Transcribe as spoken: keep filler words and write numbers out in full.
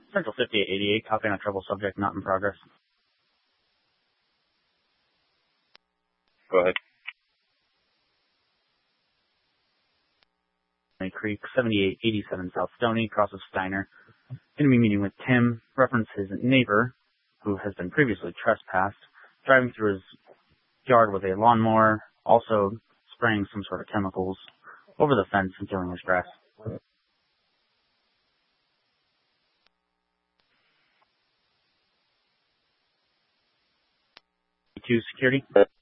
Central fifty-eight eighty-eight, copy on a trouble subject not in progress. Go ahead. Creek, seventy-eight eighty-seven South Stony, crosses Steiner. Going to be meeting with Tim, reference his neighbor, who has been previously trespassed, driving through his yard with a lawnmower, also spraying some sort of chemicals over the fence and killing his grass. Two security.